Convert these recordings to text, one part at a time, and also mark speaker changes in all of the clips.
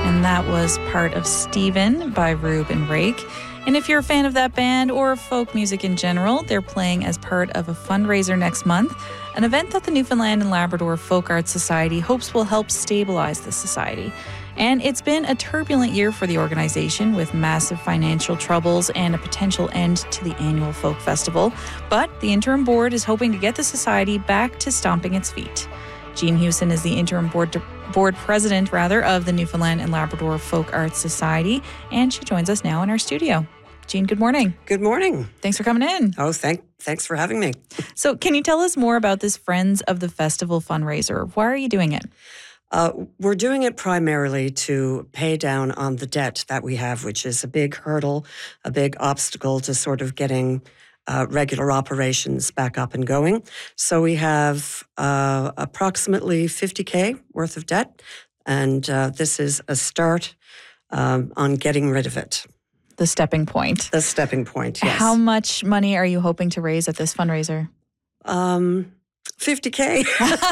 Speaker 1: and that was part of Steven by Ruben Rake. And if you're a fan of that band or folk music in general, they're playing as part of a fundraiser next month, an event that the Newfoundland and Labrador Folk Arts Society hopes will help stabilize the society. And it's been a turbulent year for the organization with massive financial troubles and a potential end to the annual folk festival. But the interim board is hoping to get the society back to stomping its feet. Jean Hewson is the interim board president of the Newfoundland and Labrador Folk Arts Society, and she joins us now in our studio. Jean, good morning.
Speaker 2: Good morning.
Speaker 1: Thanks for coming in.
Speaker 2: Oh, thanks for having me.
Speaker 1: So can you tell us more about this Friends of the Festival fundraiser? Why are you doing it?
Speaker 2: We're doing it primarily to pay down on the debt that we have, which is a big hurdle, a big obstacle to sort of getting regular operations back up and going. So we have approximately $50,000 worth of debt, and this is a start on getting rid of it.
Speaker 1: The stepping point.
Speaker 2: The stepping point, yes.
Speaker 1: How much money are you hoping to raise at this fundraiser?
Speaker 2: $50,000.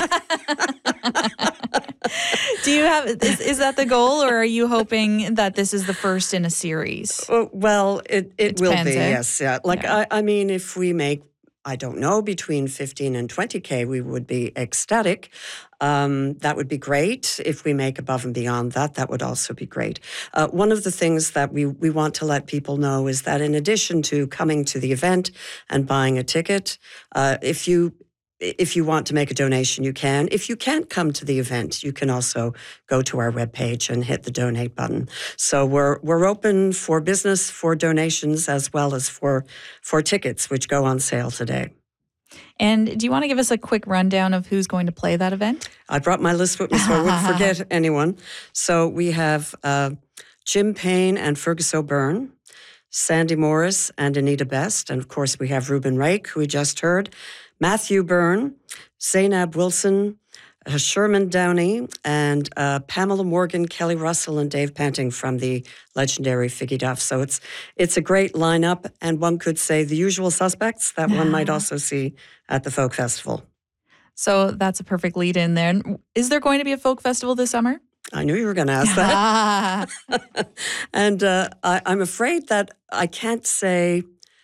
Speaker 1: Do you have, is that the goal, or are you hoping that this is the first in a series?
Speaker 2: Well, it will
Speaker 1: depends,
Speaker 2: be, yes. Yeah. I mean, if we make, I don't know, between 15 and 20K, we would be ecstatic. That would be great. If we make above and beyond that, that would also be great. One of the things that we want to let people know is that in addition to coming to the event and buying a ticket, if you want to make a donation, you can. If you can't come to the event, you can also go to our webpage and hit the donate button. So we're open for business, for donations, as well as for tickets, which go on sale today.
Speaker 1: And do you want to give us a quick rundown of who's going to play that event?
Speaker 2: I brought my list with me so I wouldn't forget anyone. So we have Jim Payne and Fergus O'Byrne, Sandy Morris and Anita Best, and of course we have Ruben Rake, who we just heard, Matthew Byrne, Zainab Wilson, Sherman Downey, and Pamela Morgan, Kelly Russell, and Dave Panting from the legendary Figgy Duff. So it's a great lineup, and one could say the usual suspects that one might also see at the Folk Festival.
Speaker 1: So that's a perfect lead in there. Is there going to be a folk festival this summer?
Speaker 2: I knew you were going to ask that. And I'm afraid that I can't say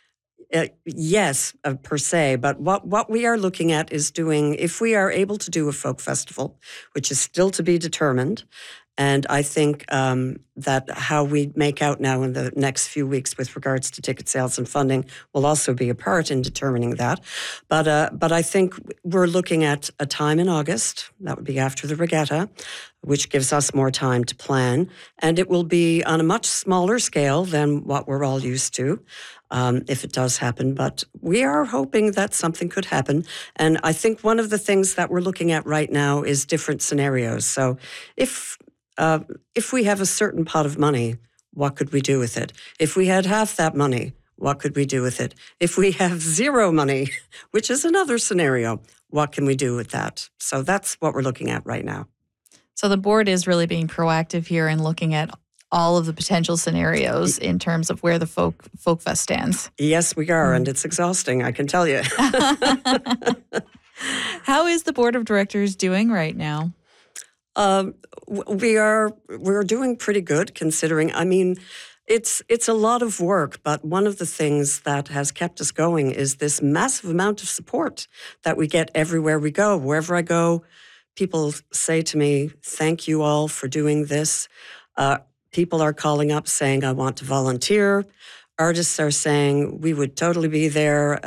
Speaker 2: yes, per se, but what we are looking at is doing, if we are able to do a folk festival, which is still to be determined, and I think that how we make out now in the next few weeks with regards to ticket sales and funding will also be a part in determining that. But I think we're looking at a time in August, that would be after the regatta, which gives us more time to plan. And it will be on a much smaller scale than what we're all used to, if it does happen. But we are hoping that something could happen. And I think one of the things that we're looking at right now is different scenarios. So if we have a certain pot of money, what could we do with it? If we had half that money, what could we do with it? If we have zero money, which is another scenario, what can we do with that? So that's what we're looking at right now.
Speaker 1: So the board is really being proactive here and looking at all of the potential scenarios in terms of where the Folk Fest stands.
Speaker 2: Yes, we are, and it's exhausting, I can tell you.
Speaker 1: How is the board of directors doing right now?
Speaker 2: We're doing pretty good, considering. I mean, it's a lot of work, but one of the things that has kept us going is this massive amount of support that we get everywhere we go. Wherever I go, people say to me, "Thank you all for doing this." People are calling up saying, "I want to volunteer." Artists are saying, "We would totally be there."